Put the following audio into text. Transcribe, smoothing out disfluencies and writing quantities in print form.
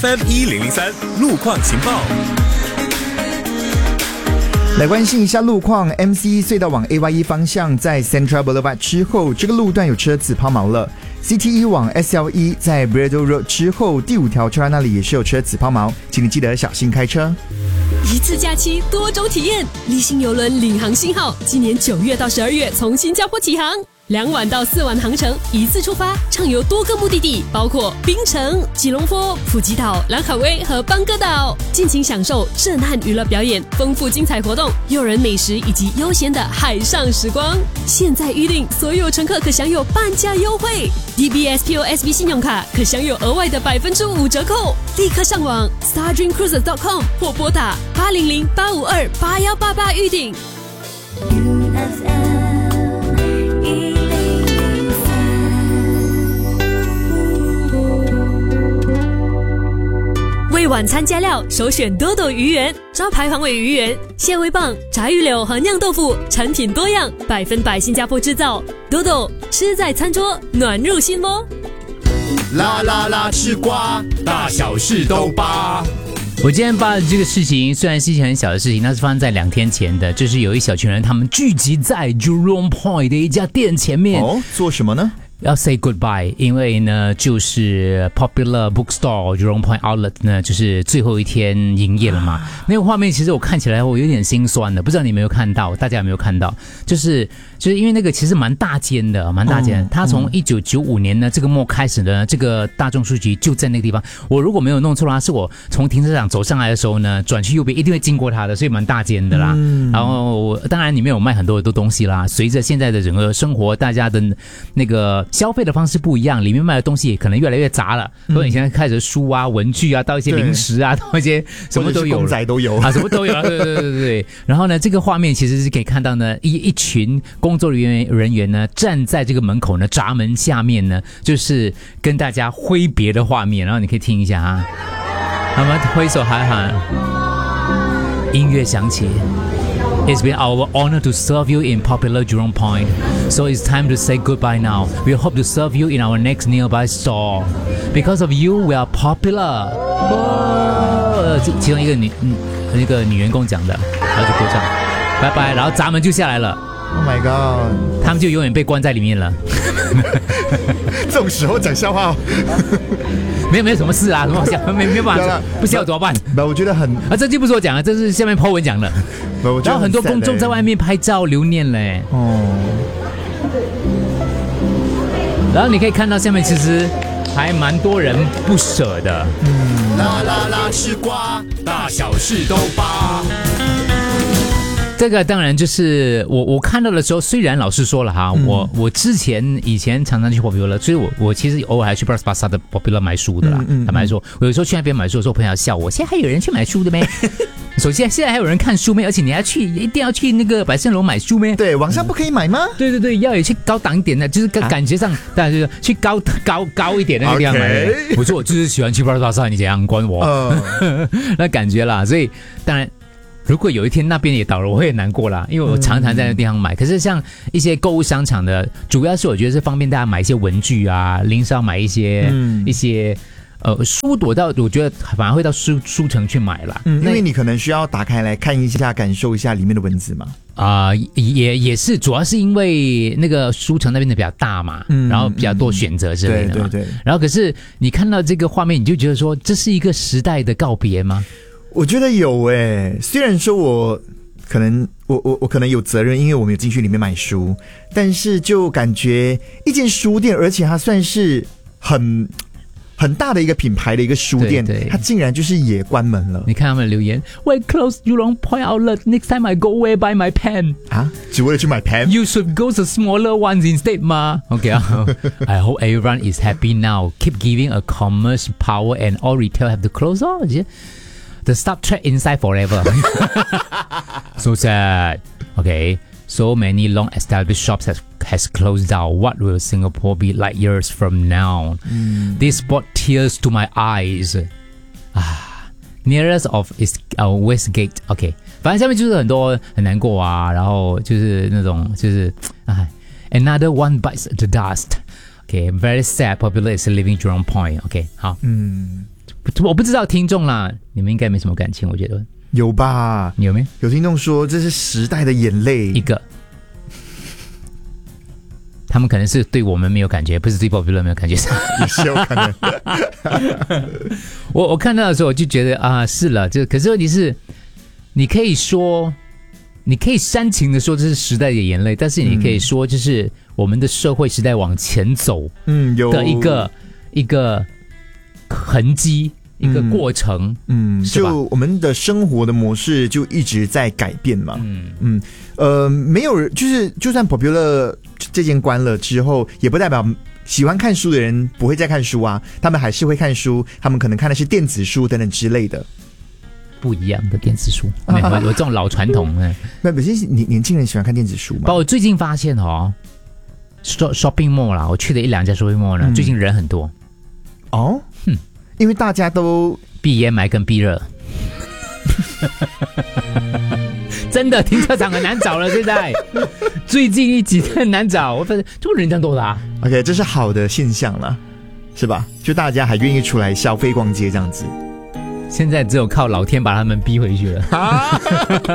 FM1003路况情报。 来关心一下路况 ，MC 隧道往 AY1 方向在 Central Boulevard 之后，这个路段有车子抛锚了。CT1 往 SL1 在 Bradle Road 之后，第5条车那里也是有车子抛锚，请你记得小心开车。 一次假期多种体验，立新邮轮领航信号，今年9月到12月从新加坡起航，2晚到4晚航程，一次出发，畅游多个目的地，包括槟城、吉隆坡、普吉岛、兰卡威和邦哥岛，尽情享受震撼娱乐表演、丰富精彩活动、诱人美食以及悠闲的海上时光。现在预订，所有乘客可享有半价优惠 ，DBS POSB 信用卡可享有额外的5%折扣。立刻上网 stardreamcruises.com 或拨打800-852-8188预订。为晚餐加料，首选多多鱼圆，招牌黄尾鱼圆、蟹味棒、炸鱼柳和酿豆腐，产品多样，100%新加坡制造。多多吃在餐桌，暖入心窝。 啦啦啦吃瓜，大小事都扒。 我今天把这个事情，虽然是一件很小的事情，它是发生在2天前的，就是有一小群人，他们聚集在 Jurong Point 的一家店前面。 哦，做什么呢？ 要 say goodbye， 因为呢，就是 Popular Bookstore Jurong Point Outlet 呢，就是最后一天营业了嘛。那个画面其实我看起来我有点心酸的，不知道你有没有看到，大家有没有看到？就是因为那个其实蛮大间的，它从1995年呢这个末开始的这个大众书局就在那个地方。我如果没有弄错的话，是我从停车场走上来的时候呢，转去右边一定会经过它的，所以蛮大间的啦。然后当然里面有卖很多的东西啦。随着现在的整个生活，大家的那个消费的方式不一样，里面卖的东西也可能越来越杂了。从以前开始书啊、文具啊，到一些零食啊，到一些什么都有， 公仔都有啊，什么都有啊。对。然后呢，这个画面其实是可以看到呢，一群工作人员呢站在这个门口呢闸门下面呢，就是跟大家挥别的画面。然后你可以听一下啊，他们挥手喊喊，音乐响起。It's been our honor to serve you in popular Jurong Point, so it's time to say goodbye now. We hope to serve you in our next nearby store. Because of you, we are popular. 其中一个女员工讲的，然后就鼓掌，拜拜，然后闸门就下来了。 Oh my god！ 他们就永远被关在里面了。 这种时候讲笑话没有什么事啊，什么好笑，没办法，不笑怎么办？ 我觉得很啊，这就不是我讲的，这是下面 po 文讲的。然后很多公众在外面拍照留念嘞。然后你可以看到下面其实还蛮多人不舍的。 啦啦啦吃瓜，大小事都扒。 这个当然就是我看到的时候，虽然老实说了哈，我以前常常去 Popular， 所以我其实偶尔还去 Bras Basah 的 Popular 买书的啦。坦白说，我有时候去那边买书的时候，朋友笑我，现在还有人去买书的咩？首先现在还有人看书咩？而且你还一定要去那个百盛楼买书咩？ 对，网上不可以买吗？ 对，要有去高档一点的，就是感觉上，大家就是去高一点的那个地方买。我说我就是喜欢去 Bras Basah， 你怎样管我？那感觉啦，所以当然。如果有一天那边也倒了，我会很难过啦，因为我常常在那个地方买。可是像一些购物商场的，主要是我觉得是方便大家买一些文具啊，临时要买一些书，我觉得反而会到书城去买啦。 因为你可能需要打开来看一下，感受一下里面的文字嘛。 也是，主要是因为那个书城那边的比较大嘛，然后比较多选择之类的嘛。对。然后可是你看到这个画面，你就觉得说这是一个时代的告别吗？ 我觉得有虽然说我可能有责任，因为我没有进去里面买书，但是就感觉一间书店，而且它算是很大的一个品牌的一个书店，它竟然就是也关门了。你看他们的留言 ，We close Jurong Point Outlet. Next time I go, where buy my pen? 啊，只为了去买 pen? You should go to smaller ones instead, ma. Okay. I hope everyone is happy now. Keep giving a commerce power, and all retail have to close. The stop track inside forever. So sad. Okay. So many long-established shops has closed down. What will Singapore be like years from now? This brought tears to my eyes. Nearest of is Westgate. Okay. 反正下面就是很多很难过啊，然后就是那种就是Another one bites the dust. Okay. Very sad. Popular is leaving Jurong Point. Okay. 好。 我不知道听众啦，你们应该没什么感情，我觉得有吧？ 你有没有？ 有听众说这是时代的眼泪， 一个，他们可能是对我们没有感觉，不是对 Popular 没有感觉。 也是有可能。 我看到的时候我就觉得啊，是了，可是问题是，你可以煽情的说这是时代的眼泪，但是你可以说就是我们的社会时代往前走， 有的一个痕迹。一个过程， 就我们的生活的模式就一直在改变嘛，没有人就算 Popular 这间关了之后，也不代表喜欢看书的人不会再看书啊，他们还是会看书，他们可能看的是电子书等等之类的， 不一样的电子书，我这种老传统， 那有些年轻人喜欢看电子书嘛。 我最近发现shopping mall 啦，我去了1-2家 shopping mall 呢，最近人很多哦。因为大家都避烟霾跟避热，真的停车场很难找了。现在最近几天很难找，我发现这个人这样多的啊。 OK， 这是好的现象了，是吧？就大家还愿意出来消费逛街这样子。 现在只有靠老天把他们逼回去了。